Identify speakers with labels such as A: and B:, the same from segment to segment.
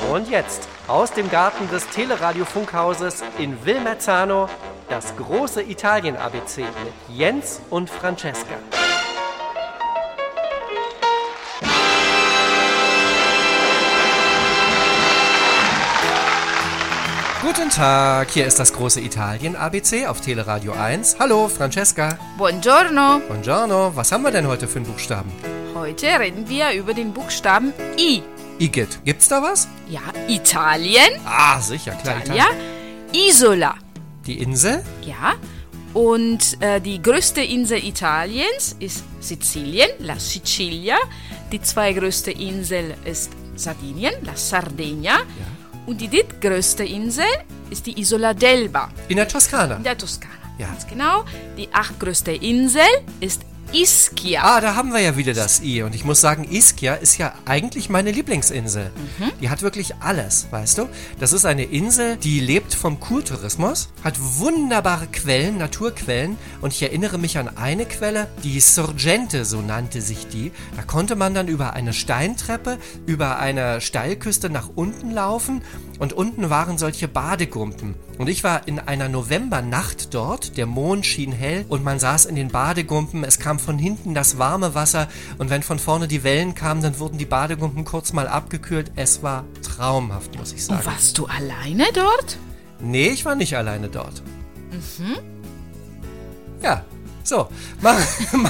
A: Und jetzt aus dem Garten des Teleradio-Funkhauses in Wilmerzano das große Italien-ABC mit Jens und Francesca. Guten Tag, hier ist das große Italien-ABC auf Teleradio 1. Hallo, Francesca.
B: Buongiorno.
A: Buongiorno. Was haben wir denn heute für einen Buchstaben?
B: Heute reden wir über den Buchstaben I.
A: Igitt. Gibt's da was?
B: Ja, Italien.
A: Ah, sicher, klar.
B: Italia. Isola.
A: Die Insel?
B: Ja. Und die größte Insel Italiens ist Sizilien, La Sicilia. Die zweitgrößte Insel ist Sardinien, La Sardegna.
A: Ja.
B: Und die drittgrößte Insel ist die Isola d'Elba.
A: In der Toskana?
B: In der Toskana,
A: ja.
B: Ganz genau. Die achtgrößte Insel ist Ischia.
A: Ah, da haben wir ja wieder das I. Und ich muss sagen, Ischia ist ja eigentlich meine Lieblingsinsel. Die hat wirklich alles, weißt du? Das ist eine Insel, die lebt vom Kurtourismus, hat wunderbare Quellen, Naturquellen. Und ich erinnere mich an eine Quelle, die Sorgente, so nannte sich die. Da konnte man dann über eine Steintreppe, über eine Steilküste nach unten laufen. Und unten waren solche Badegumpen. Und ich war in einer Novembernacht dort, der Mond schien hell und man saß in den Badegumpen, es kam von hinten das warme Wasser und wenn von vorne die Wellen kamen, dann wurden die Badegumpen kurz mal abgekühlt. Es war traumhaft, muss ich sagen.
B: Und warst du alleine dort?
A: Nee, ich war nicht alleine dort. Ja, so, machen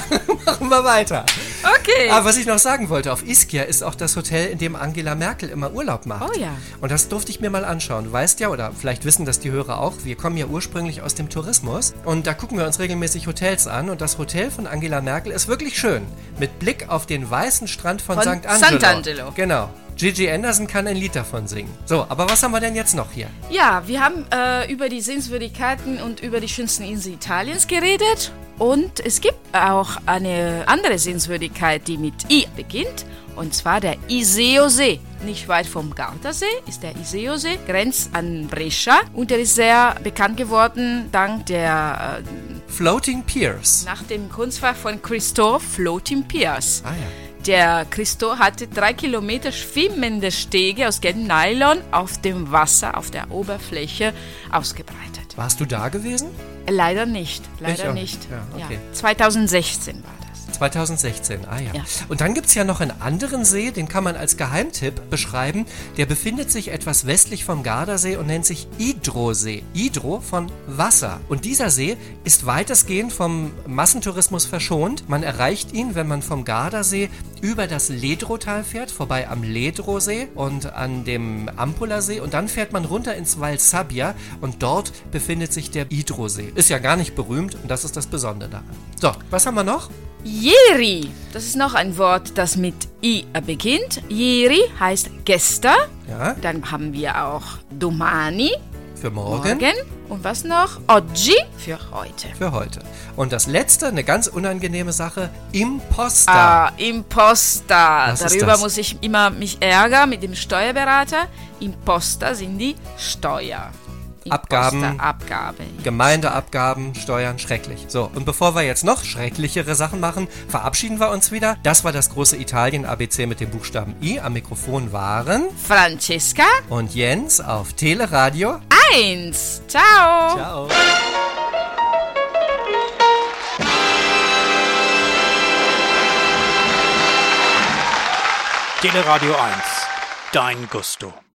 A: wir weiter.
B: Okay.
A: Aber was ich noch sagen wollte, auf Ischia ist auch das Hotel, in dem Angela Merkel immer Urlaub macht.
B: Oh ja.
A: Und das durfte ich mir mal anschauen. Du weißt ja, oder vielleicht wissen das die Hörer auch, wir kommen ja ursprünglich aus dem Tourismus. Und da gucken wir uns regelmäßig Hotels an. Und das Hotel von Angela Merkel ist wirklich schön. Mit Blick auf den weißen Strand von St. Angelo.
B: Sant'Angelo.
A: Genau. Gigi Anderson kann ein Lied davon singen. So, aber was haben wir denn jetzt noch hier?
B: Ja, wir haben über die Sehenswürdigkeiten und über die schönsten Inseln Italiens geredet. Und es gibt auch eine andere Sehenswürdigkeit, die mit I beginnt. Und zwar der Iseo-See. Nicht weit vom Gardasee ist der Iseo-See, grenzt an Brescia. Und er ist sehr bekannt geworden dank der
A: Floating Piers.
B: nach dem Kunstwerk von Christophe Floating Piers.
A: Ah ja.
B: Der Christo hatte 3 Kilometer schwimmende Stege aus gelbem Nylon auf dem Wasser, auf der Oberfläche ausgebreitet.
A: Warst du da gewesen?
B: Leider nicht,
A: Ich auch
B: nicht.
A: Ja, okay.
B: 2016 war das.
A: 2016, ah ja.
B: Ja.
A: Und dann gibt es ja noch einen anderen See, den kann man als Geheimtipp beschreiben. Der befindet sich etwas westlich vom Gardasee und nennt sich Idro-See. Idro von Wasser. Und dieser See ist weitestgehend vom Massentourismus verschont. Man erreicht ihn, wenn man vom Gardasee über das Ledro-Tal fährt, vorbei am Ledro-See und an dem Ampulla-See. Und dann fährt man runter ins Val Sabbia und dort befindet sich der Idro-See. Ist ja gar nicht berühmt und das ist das Besondere daran. So, was haben wir noch?
B: Ieri, das ist noch ein Wort, das mit I beginnt. Ieri heißt gestern.
A: Ja,
B: Dann haben wir auch domani,
A: für morgen.
B: Und was noch? Oggi für heute.
A: Für heute. Und das letzte, eine ganz unangenehme Sache, Imposta.
B: Imposta.
A: Was ist
B: Darüber
A: das?
B: muss ich immer mich ärgern mit dem Steuerberater. Imposta sind die Steuer.
A: Abgaben.
B: Abgabe.
A: Gemeindeabgaben, Steuern, schrecklich. So, und bevor wir jetzt noch schrecklichere Sachen machen, verabschieden wir uns wieder. Das war das große Italien-ABC mit dem Buchstaben I. Am Mikrofon waren
B: Francesca
A: und Jens auf Teleradio
B: 1. Ciao.
A: Ciao.
C: Teleradio 1, dein Gusto.